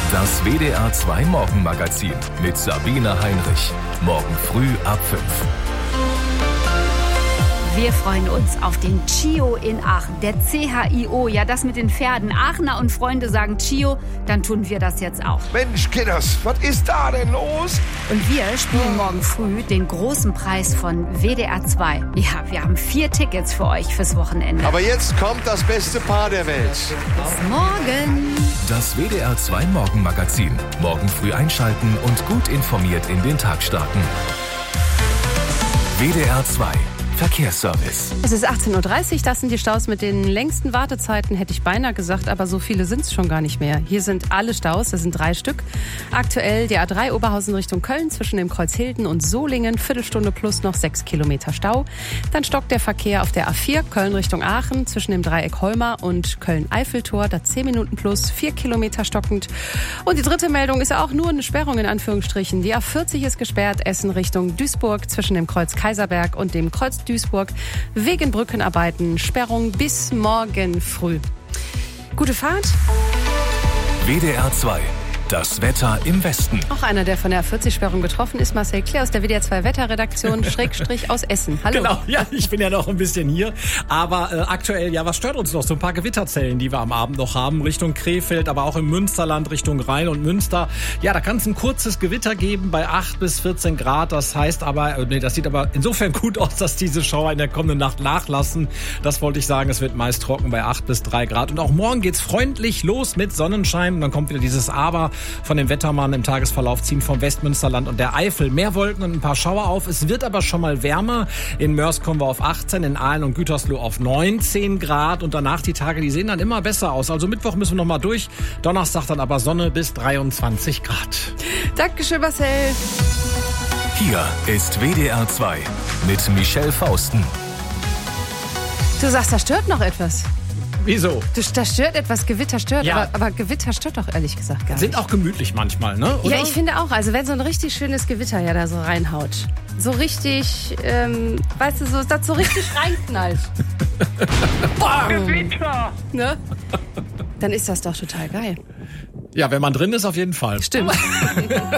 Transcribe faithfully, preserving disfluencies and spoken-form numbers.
Das W D R zwei Morgenmagazin mit Sabine Heinrich. Morgen früh ab fünf. Wir freuen uns auf den Chio in Aachen, der C H I O, ja das mit den Pferden. Aachener und Freunde sagen Chio, dann tun wir das jetzt auch. Mensch, Kinders, was ist da denn los? Und wir spielen morgen früh den großen Preis von W D R zwei. Ja, wir haben vier Tickets für euch fürs Wochenende. Aber jetzt kommt das beste Paar der Welt. Bis morgen. Das W D R zwei Morgenmagazin. Morgen früh einschalten und gut informiert in den Tag starten. W D R zwei Verkehrsservice. Es ist achtzehn Uhr dreißig, das sind die Staus mit den längsten Wartezeiten, hätte ich beinahe gesagt, aber so viele sind es schon gar nicht mehr. Hier sind alle Staus, das sind drei Stück. Aktuell die A drei Oberhausen Richtung Köln zwischen dem Kreuz Hilden und Solingen, Viertelstunde plus noch sechs Kilometer Stau. Dann stockt der Verkehr auf der A vier Köln Richtung Aachen zwischen dem Dreieck Holmer und Köln-Eiffeltor, da zehn Minuten plus, vier Kilometer stockend. Und die dritte Meldung ist ja auch nur eine Sperrung in Anführungsstrichen. Die A vierzig ist gesperrt, Essen Richtung Duisburg zwischen dem Kreuz Kaiserberg und dem Kreuz Duisburg wegen Brückenarbeiten. Sperrung bis morgen früh. Gute Fahrt. W D R zwei. Das Wetter im Westen. Auch einer, der von der A vierzig-Sperrung betroffen ist, Marcel Claire aus der W D R zwei Wetterredaktion, Schrägstrich aus Essen. Hallo. Genau, ja, ich bin ja noch ein bisschen hier. Aber äh, aktuell, ja, was stört uns noch? So ein paar Gewitterzellen, die wir am Abend noch haben, Richtung Krefeld, aber auch im Münsterland, Richtung Rhein und Münster. Ja, da kann es ein kurzes Gewitter geben bei acht bis vierzehn Grad. Das heißt aber, äh, nee, das sieht aber insofern gut aus, dass diese Schauer in der kommenden Nacht nachlassen. Das wollte ich sagen, es wird meist trocken bei acht bis drei Grad. Und auch morgen geht's freundlich los mit Sonnenschein. Und dann kommt wieder dieses Aber von dem Wettermann im Tagesverlauf, ziehen vom Westmünsterland und der Eifel mehr Wolken und ein paar Schauer auf. Es wird aber schon mal wärmer. In Mörs kommen wir auf achtzehn, in Aalen und Gütersloh auf neunzehn Grad. Und danach die Tage, die sehen dann immer besser aus. Also Mittwoch müssen wir noch mal durch. Donnerstag dann aber Sonne bis dreiundzwanzig Grad. Dankeschön, Marcel. Hier ist W D R zwei mit Michelle Fausten. Du sagst, da stört noch etwas. Wieso? Du, da stört etwas, Gewitter stört, Ja. aber, aber Gewitter stört doch ehrlich gesagt gar nicht. Sind auch gemütlich manchmal, ne? Oder? Ja, ich finde auch. Also wenn so ein richtig schönes Gewitter ja da so reinhaut. So richtig, ähm, weißt du, so, das so richtig reinknallt. Gewitter! Ne? Dann ist das doch total geil. Ja, wenn man drin ist, auf jeden Fall. Stimmt.